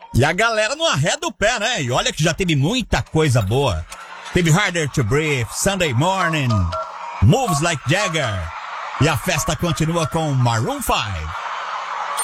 E a galera não arreda o pé, né? E olha que já teve muita coisa boa. Teve Harder to Breathe, Sunday Morning, Moves Like Jagger. E a festa continua com Maroon 5.